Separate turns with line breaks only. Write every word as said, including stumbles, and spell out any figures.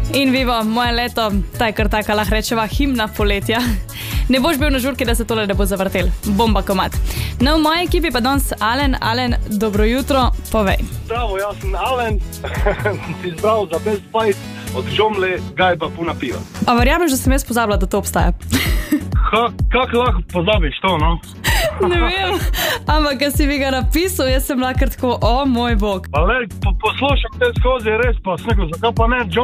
In vivo, moje leto, ta je kar taka, lahko rečeva, himna poletja. Ne boš bil na žurki, da se tole ne bo zavrtel. Bomba komat. No, v moji ekipi pa danes Alen. Alen, dobro jutro, povej.
Zdravo, jaz sem Alen, si izbral za Best Fight od Žomle, gajba puna piva.
A verjameš, da sem jaz pozabila, da to obstaja?
Ha, kako lahko pozabiš to, no?
Ne vem, ampak, kad si mi ga napisal, jaz sem lahko tako, o moj bog.
Pa le, po, poslušam te skozi, res pa sem rekel, zakaj pa ne,